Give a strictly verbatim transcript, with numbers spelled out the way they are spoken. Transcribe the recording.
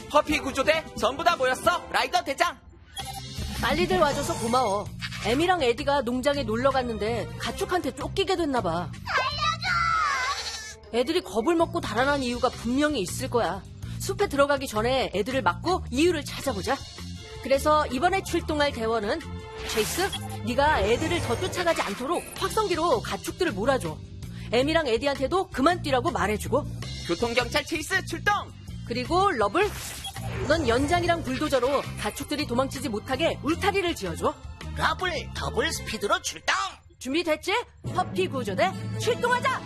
퍼피 구조대 전부 다 모였어, 라이더 대장. 빨리들 와줘서 고마워. 에미랑 에디가 농장에 놀러 갔는데 가축한테 쫓기게 됐나 봐. 애들이 겁을 먹고 달아난 이유가 분명히 있을 거야. 숲에 들어가기 전에 애들을 막고 이유를 찾아보자. 그래서 이번에 출동할 대원은 체이스, 네가 애들을 더 쫓아가지 않도록 확성기로 가축들을 몰아줘. 에미랑 에디한테도 그만 뛰라고 말해주고. 교통경찰 체이스 출동! 그리고 러블, 넌 연장이랑 불도저로 가축들이 도망치지 못하게 울타리를 지어줘. 러블 더블 스피드로 출동! 준비됐지? 퍼피 구조대 출동하자!